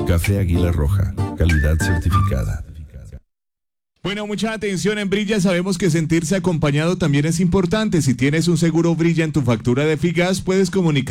Café Águila Roja, calidad certificada. Bueno, mucha atención en Brilla. Sabemos que sentirse acompañado también es importante. Si tienes un seguro Brilla en tu factura de Figas, puedes comunicar